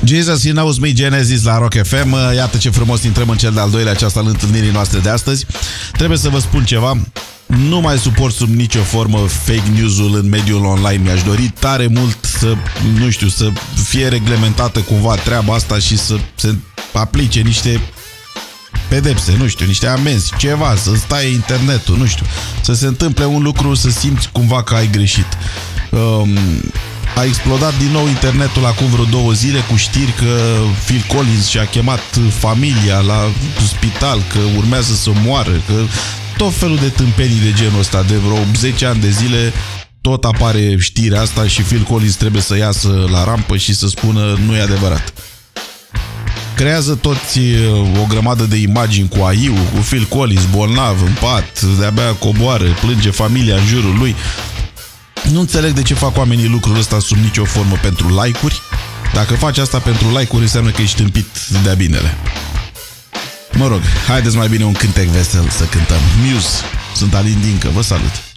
Jesus, He Knows Me, Genesis la Rock FM. Iată ce frumos intrăm în cel de-al doilea ceas al întâlnirii noastre de astăzi. Trebuie să vă spun ceva. Nu mai suport sub nicio formă fake news-ul în mediul online. Mi-aș dori tare mult să, nu știu, să fie reglementată cumva treaba asta și să se aplice niște pedepse, nu știu, niște amenzi, ceva, să stai internetul, nu știu, să se întâmple un lucru, să simți cumva că ai greșit. A explodat din nou internetul acum vreo 2 zile cu știri că Phil Collins și-a chemat familia la spital, că urmează să moară, că tot felul de tâmpenii de genul ăsta. De vreo 10 ani de zile tot apare știrea asta și Phil Collins trebuie să iasă la rampă și să spună nu e adevărat. Creează toți o grămadă de imagini cu AI-ul, cu Phil Collins bolnav în pat, de-abia coboară, plânge familia în jurul lui. Nu înțeleg de ce fac oamenii lucrul ăsta sub nicio formă pentru like-uri. Dacă faci asta pentru like-uri, înseamnă că ești tâmpit de-a binele. Mă rog, haideți mai bine un cântec vesel să cântăm. Muse, sunt Alin Dincă, vă salut!